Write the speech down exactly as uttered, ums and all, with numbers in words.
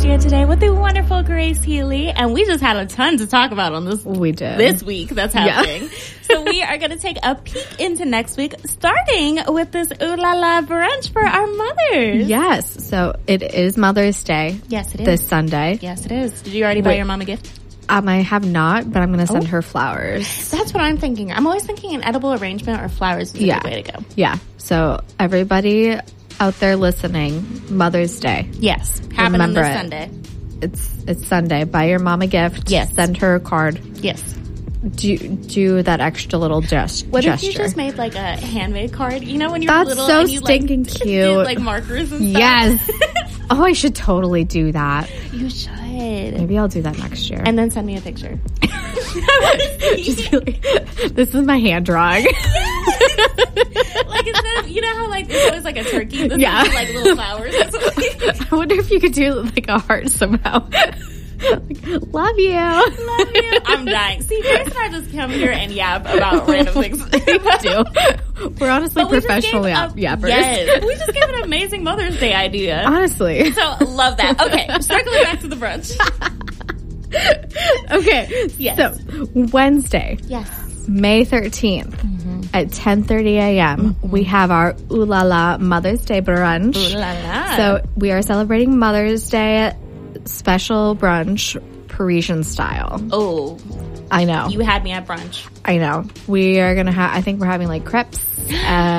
here today with the wonderful Grace Healy, and we just had a ton to talk about on this. We did this week. That's happening. Yeah. So we are going to take a peek into next week, starting with this Ooh La La brunch for our mothers. Yes. So it is Mother's Day. Yes, it is this Sunday. Yes, it is. Did you already buy Wait. your mom a gift? Um, I have not, but I'm going to send Oh. her flowers. That's what I'm thinking. I'm always thinking an edible arrangement or flowers is a Yeah. good way to go. Yeah. So everybody out there listening, Mother's Day. Yes, happening Remember this it. Sunday. It's it's Sunday. Buy your mom a gift. Yes. Send her a card. Yes. Do do that extra little gest- What gesture. if you just made like a handmade card? You know when you're That's little so and you stinking like, cute. did, like markers and stuff. Yes. Oh, I should totally do that. You should. Maybe I'll do that next year. And then send me a picture. Just be like, this is my hand drawing. Like instead of, you know how like it's always like a turkey, this Yeah. is like little flowers or something. I wonder if you could do like a heart somehow. Like, love you. Love you. I'm dying. See, Grace and I just come here and yap about random things. We do. We're honestly But we just professional gave yap- a- yappers. Yes. We just gave an amazing Mother's Day idea. Honestly. So, love that. Okay, circling back to the brunch. Okay. Yes. So, Wednesday, Yes. May thirteenth Mm-hmm. at ten thirty a.m., we have our Ooh La La Mother's Day brunch. Ooh la la. So, we are celebrating Mother's Day special brunch, Parisian style. Oh, I know. you had me at brunch. I know. We are going to have, I think we're having like crepes. Uh,